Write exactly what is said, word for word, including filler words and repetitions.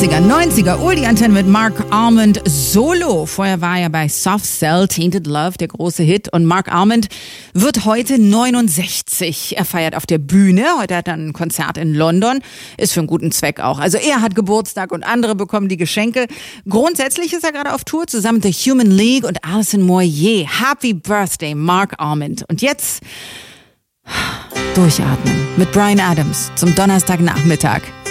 achtziger, neunziger, Oldie Antenne mit Mark Almond solo. Vorher war er bei Soft Cell, Tainted Love, der große Hit. Und Mark Almond wird heute neunundsechzig. Er feiert auf der Bühne. Heute hat er ein Konzert in London. Ist für einen guten Zweck auch. Also er hat Geburtstag und andere bekommen die Geschenke. Grundsätzlich ist er gerade auf Tour zusammen mit The Human League und Alison Moyet. Happy Birthday, Mark Almond. Und jetzt durchatmen mit Bryan Adams zum Donnerstagnachmittag.